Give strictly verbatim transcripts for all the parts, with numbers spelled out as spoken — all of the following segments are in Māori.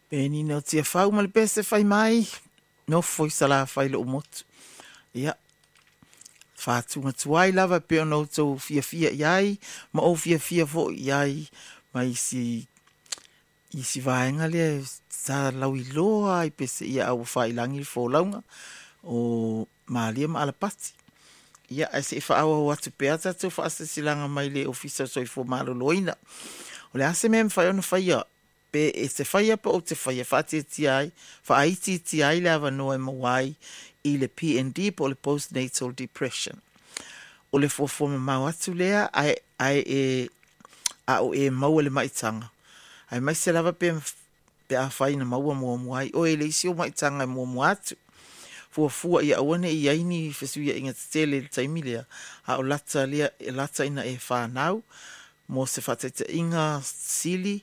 Peni no tia fau ma le pese fai mai. No foi sala fai lo motu. Ia. Whātunga tuai lava pe ono tau fia fia iai. Ma o fia fia fo iai. Ma isi... Isi vaenga le sa lau i loa i pese ia au whailangi fo launga. O maalia ma ala pati. Ia, ese e whaawa watu peata tau whaasa silanga mai le ofisa soi fo malo loina. O le ase mem whai ona whaia. Pe e se whaia pa o te whaia whaate ti ai. Whaaiti ti ai le awa noe mawai i le P N D po le postnatal depression. O le fofoma mau atu lea ai, ai e a o e maua le maitanga. Ai mai se lava pe, pe a whaina maua mua muai. O e le isi o maitanga mua mua atu. Fua fua ia awane i aini fesu ia inga tele le taimi lea. A o lata lea, e lata ina e whanau. Mo se whatete inga sili.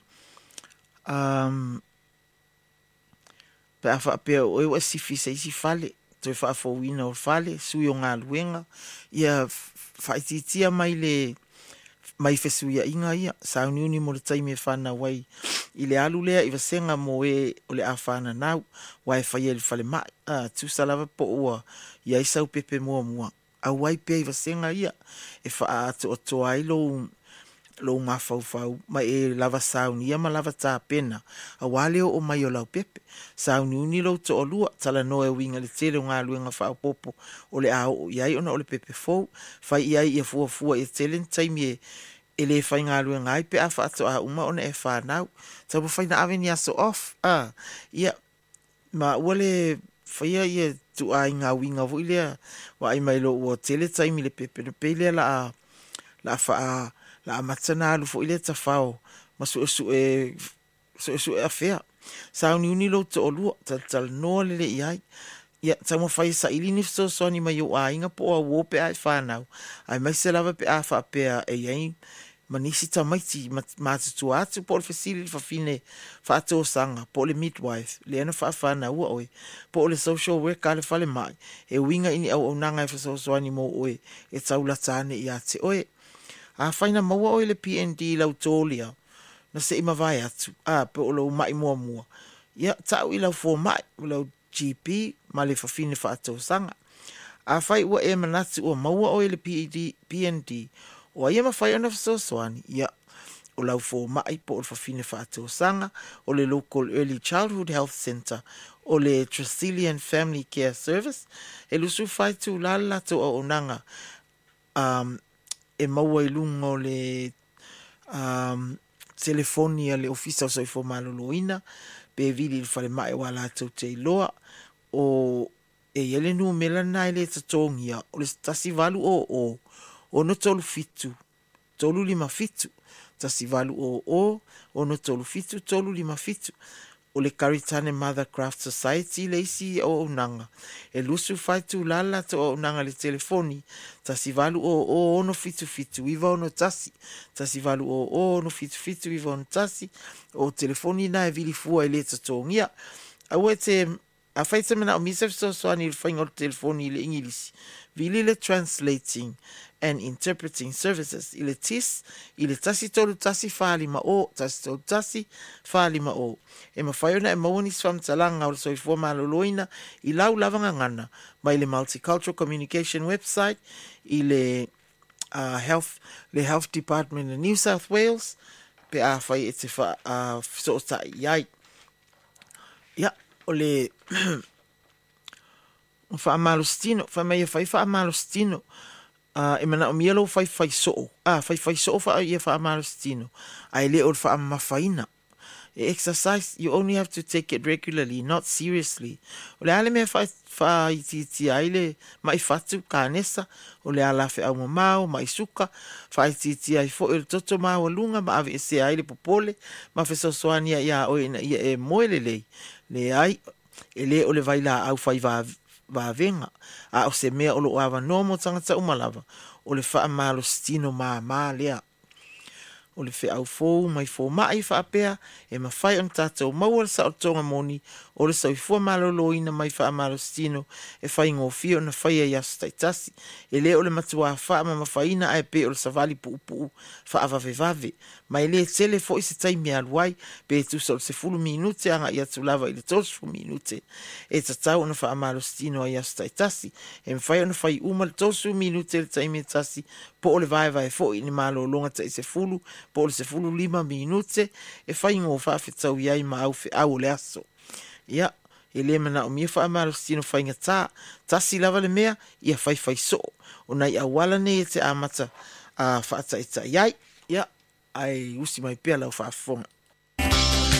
Um, pe a whapea o ewa sifi se isi fale. Toi whaafowina o fale, sui o ngā luenga. Ia whaititia mai le... mai fesu ia inga ia. Sauni uni mo le taimi e whana wai. I le alu lea i wasenga mo e o le a whana nau. Wai whaia le whale mai. Ah, tu salava po ua. Ia isau pepe mua mua. A wai pia i wasenga ia. E wha ato o toa i lo... lo ngā whauwhau. Mai e lava sauni ia ma lava tā pena. A wale o mai o lau pepe. Sauni uni lo to o lua. Tala noe winga le tele o ngā luenga whao popo. O le ao iai ona o le pepe fau. Whai iai ia fua fua e tele taimi e e le whai ngā luenga ai pe a whaato a uma ona e whanau. Tau po whai na awe ni aso off. Ah, ia. Ma wale whaia ia tu a ngā winga vui lea. Wa ai mai lo ua tele taimi le pepe. No pe lea la a la wha la matana alu fo ile tafao ma su su e su su e afea sa uni uni lo to lu tal tal no le le ai ya tamo fai sa ili ni so so ni mai o ainga po a wo pe ai fa now ai mai se lava pe a fa pe e ai manisi ta mai ti ma tu atu por facility fa fine fa to sanga po le midwife le na fa fa na o po le social worker le fa le mai e winga ini au nanga fa so so ni mo o e taula tane ia te o a whaina maua o le P N D lau tōlia. Na se ima vai atu. A, pe o lau mai mua mua. Ia, tau i lau fō mai. O lau G P, ma le whawhine whaatou sanga. A whai ua e manatu o maua o le P N D. O a ia ma whai ona whasosoani. Ia, o lau fō mai po o le whawhine whaatou sanga. O le local Early Childhood Health Centre. O le Tresillian Family Care Service. E lusu whai tu lala to o onanga. Um, e maua i lungo le um, telefonia le ofisa o soifo maloloina pe vili le fale mai wala tau te iloa o e yele nu mela nai le tatongia o le tasi valu o o o no tolu fitu tolu lima fitu tasi valu o o o no tolu fitu tolu lima fitu o le Karitane Mothercraft Society le isi o unanga. E lusu faitu lala to o unanga le telefoni. Tasi valu o o ono fitu fitu iwa ono tasi. Tasi valu o o ono fitu fitu iwa ono tasi. O telefoni na e vili fua e le tatongia. A ue te, a faita mena o misef so soani il whainga o telefoni le ingilisi. Vili le translating and interpreting services. Ile tis, ile tasi tolu tasi whaalima o, tasi tolu tasi whaalima o. E mawhaiona e mawani swam talanga o le soifua maloloina i lau lavanga ngana mai le Multicultural Communication website i le uh, health, le Health Department in New South Wales pe a whai e te wha uh, so ta iai. Ia, o le wha amalostino, wha mai e whai wha amalostino. Uh, e mana o mielo fai fai so ah fai fai so fa ia fa amalostino ai le o fa amawhaina e exercise you only have to take it regularly not seriously o le ale me fai fai ti ti ai le mai fatu kanesa o le ala fe au mau mai suka fai ti ti ai fo il toto mau lunga ma ave se ai le popole ma fe so soania ia o ina ia e moele le le ai e le o le vai la au fai va va venga a o se mea o lo ava no mo tangata umalava o le wha malo stino ma ma lea o le fe au fou mai fo mai fa apea e ma fai on tatou maua sa o tonga moni o le sa ifua malolo ina mai fa amalo stino e fai ngofio na fai e yas taitasi e le o le matua fa ma mafaina ai pe o le savali pu pu fa avave vave mai le tele fo isi taimi aluai pe tu sol se fulu minute anga ia tu lava i le tosu minute e tatau na fa amalo stino a yas taitasi e mfai ona fai uma le tosu minute le taimi tasi po o le vai vai fo i ni malo longa ta i se fulu po le se fulu lima minute e fai ngō whaafetau iai ma au fe au le aso. Ia, e le mana o mia wha amaro stino fai ngā tā, tasi lava le mea, ia fai fai so. O nai awala ne e te amata a whaata i ta iai, ia, ai usi mai pia lau whaafonga.